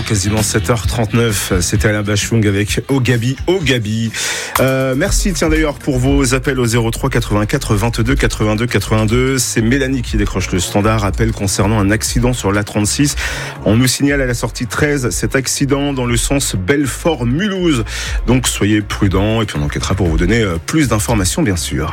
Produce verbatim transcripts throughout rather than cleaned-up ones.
quasiment sept heures trente-neuf. C'était Alain Bachung avec Oh Gabi, Oh Gabi. Euh, merci, tiens d'ailleurs, pour vos appels au zéro trois quatre-vingt-quatre vingt-deux quatre-vingt-deux quatre-vingt-deux. C'est Mélanie qui décroche le standard. Appel concernant un accident sur l'A trente-six. On nous signale à la sortie treize cet accident dans le sens Belfort-Mulhouse. Donc soyez prudents et puis on enquêtera pour vous donner plus d'informations, bien sûr.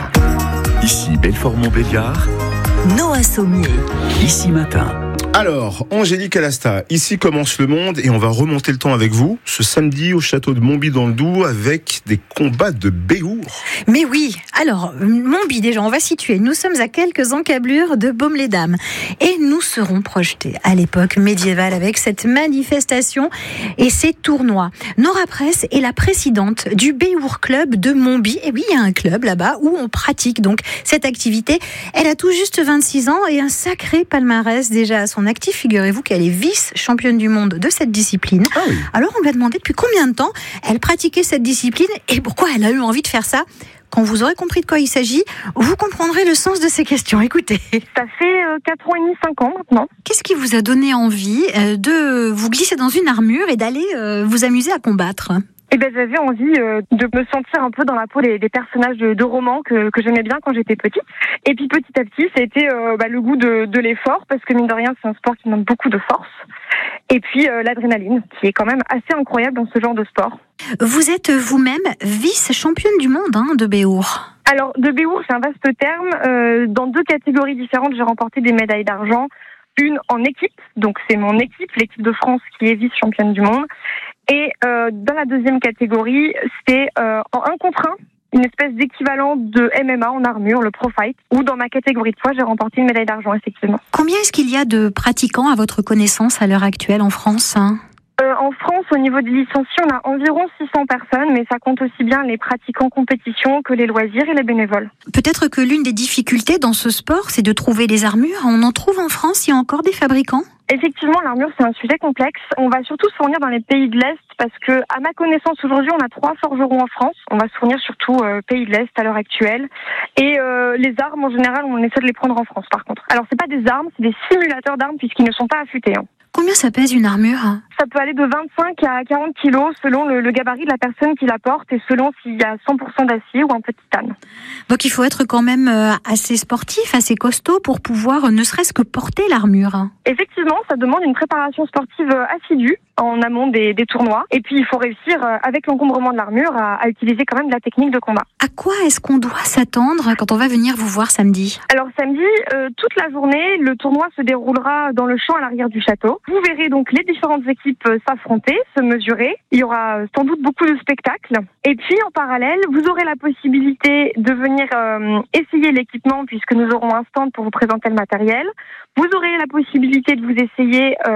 Ici Belfort-Montbéliard. Noah Sommier. Ici Matin. Alors, Angélique Alasta, ici commence le monde et on va remonter le temps avec vous ce samedi au château de Montby dans le Doubs avec des combats de Béour. Mais oui, alors Montby déjà, on va situer. Nous sommes à quelques encablures de Baume-les-Dames et nous serons projetés à l'époque médiévale avec cette manifestation et ces tournois. Nora Press est la présidente du Béour Club de Montby. Et oui, il y a un club là-bas où on pratique donc cette activité. Elle a tout juste vingt-six ans et un sacré palmarès déjà à son actif. Figurez-vous qu'elle est vice-championne du monde de cette discipline. Ah oui. Alors on lui a demandé depuis combien de temps elle pratiquait cette discipline et pourquoi elle a eu envie de faire ça. Quand vous aurez compris de quoi il s'agit, vous comprendrez le sens de ces questions. Écoutez. Ça fait euh, quatre ans et demi, cinq ans maintenant. Qu'est-ce qui vous a donné envie euh, de vous glisser dans une armure et d'aller euh, vous amuser à combattre ? Eh ben, j'avais envie euh, de me sentir un peu dans la peau des, des personnages de, de romans que, que j'aimais bien quand j'étais petite. Et puis petit à petit, ça a été euh, bah, le goût de, de l'effort, parce que mine de rien, c'est un sport qui demande beaucoup de force. Et puis euh, l'adrénaline, qui est quand même assez incroyable dans ce genre de sport. Vous êtes vous-même vice-championne du monde hein, de Béour. Alors, de Béour, c'est un vaste terme. Euh, dans deux catégories différentes, j'ai remporté des médailles d'argent. Une en équipe, donc c'est mon équipe, l'équipe de France qui est vice-championne du monde. Et euh, dans la deuxième catégorie, c'est euh, en un contre un, une espèce d'équivalent de M M A en armure, le Pro Fight, où dans ma catégorie de poids, j'ai remporté une médaille d'argent, effectivement. Combien est-ce qu'il y a de pratiquants à votre connaissance à l'heure actuelle en France hein Euh, en France, au niveau des licenciés, on a environ six cents personnes, mais ça compte aussi bien les pratiquants compétition que les loisirs et les bénévoles. Peut-être que l'une des difficultés dans ce sport, c'est de trouver des armures. On en trouve en France, il y a encore des fabricants ? Effectivement, l'armure, c'est un sujet complexe. On va surtout se fournir dans les pays de l'Est parce que, à ma connaissance, aujourd'hui, on a trois forgerons en France. On va se fournir surtout euh, pays de l'Est à l'heure actuelle. Et euh, les armes, en général, on essaie de les prendre en France, par contre. Alors, c'est pas des armes, c'est des simulateurs d'armes puisqu'ils ne sont pas affûtés. Hein. Combien ça pèse une armure ? Ça peut aller de vingt-cinq à quarante kilos selon le, le gabarit de la personne qui la porte et selon s'il y a cent pour cent d'acier ou un peu de titane. Donc il faut être quand même assez sportif, assez costaud pour pouvoir ne serait-ce que porter l'armure. Effectivement, ça demande une préparation sportive assidue en amont des, des tournois. Et puis il faut réussir, avec l'encombrement de l'armure, à, à utiliser quand même de la technique de combat. À quoi est-ce qu'on doit s'attendre quand on va venir vous voir samedi ? Alors samedi, euh, toute la journée, le tournoi se déroulera dans le champ à l'arrière du château. Vous verrez donc les différentes équipes s'affronter, se mesurer. Il y aura sans doute beaucoup de spectacles. Et puis en parallèle, vous aurez la possibilité de venir euh, essayer l'équipement puisque nous aurons un stand pour vous présenter le matériel. Vous aurez la possibilité de vous essayer euh,